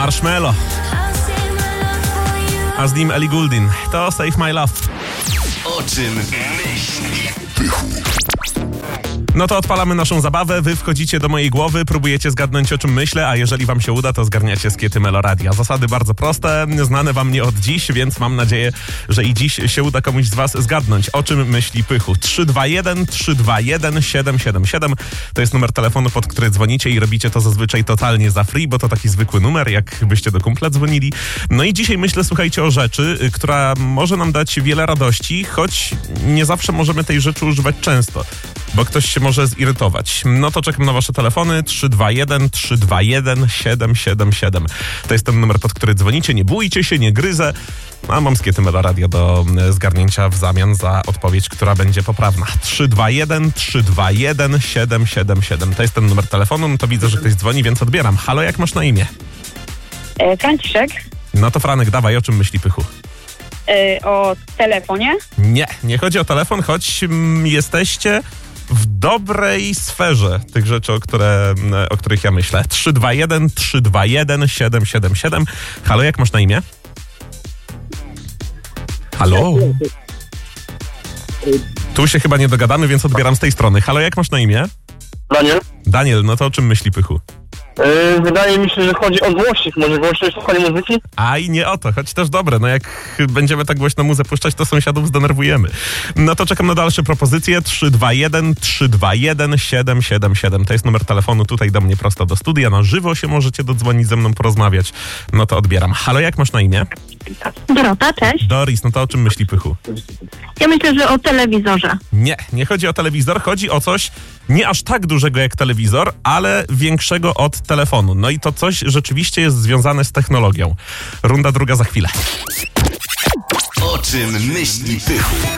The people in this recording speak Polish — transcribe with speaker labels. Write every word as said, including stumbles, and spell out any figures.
Speaker 1: Marshmello, a z nim Ellie Goulding. To Save My Love.
Speaker 2: O czym myśli Pychu?
Speaker 1: No to odpalamy naszą zabawę, wy wchodzicie do mojej głowy, próbujecie zgadnąć, o czym myślę, a jeżeli wam się uda, to zgarniacie skiety Meloradia. Zasady bardzo proste, znane wam nie od dziś, więc mam nadzieję, że i dziś się uda komuś z was zgadnąć, o czym myśli Pychu. trzy dwa jeden trzy dwa jeden siedem siedem siedem to jest numer telefonu, pod który dzwonicie i robicie to zazwyczaj totalnie za free, bo to taki zwykły numer, jakbyście do kumpla dzwonili. No i dzisiaj myślę, słuchajcie, o rzeczy, która może nam dać wiele radości, choć nie zawsze możemy tej rzeczy używać często, bo ktoś się może zirytować. No to czekam na wasze telefony trzy dwa jeden trzy dwa jeden siedem siedem siedem. To jest ten numer, pod który dzwonicie. Nie bójcie się, nie gryzę. A mam skiety Meloradia do zgarnięcia w zamian za odpowiedź, która będzie poprawna. trzy dwa jeden trzy dwa jeden siedem siedem siedem. To jest ten numer telefonu. No to widzę, że ktoś dzwoni, więc odbieram. Halo, jak masz na imię?
Speaker 3: E, Franciszek.
Speaker 1: No to Franek, dawaj, o czym myśli Pychu?
Speaker 3: E, o telefonie.
Speaker 1: Nie, nie chodzi o telefon, choć mm, jesteście w dobrej sferze tych rzeczy, o, które, o których ja myślę. trzy dwa jeden trzy dwa jeden siedem siedem siedem. Halo, jak masz na imię? Halo? Tu się chyba nie dogadamy, więc odbieram z tej strony. Halo, jak masz na imię?
Speaker 4: Daniel?
Speaker 1: Daniel, no to o czym myśli Pychu?
Speaker 4: Yy, wydaje mi się, że chodzi o głośnik. Może głośność słuchanie muzyki?
Speaker 1: A i nie o to, choć też dobre. No jak będziemy tak głośno muzę puszczać, to sąsiadów zdenerwujemy. No to czekam na dalsze propozycje. trzy dwa jeden trzy dwa jeden siedem siedem siedem. To jest numer telefonu tutaj do mnie prosto do studia. Na żywo się możecie dodzwonić ze mną, porozmawiać. No to odbieram. Halo, jak masz na imię?
Speaker 3: Dorota, cześć.
Speaker 1: Doris, no to o czym myśli Pychu?
Speaker 3: Ja myślę, że o telewizorze.
Speaker 1: Nie, nie chodzi o telewizor, chodzi o coś nie aż tak dużego jak telewizor, ale większego od telefonu. No i to coś rzeczywiście jest związane z technologią. Runda druga za chwilę.
Speaker 2: O czym myśli Pychu?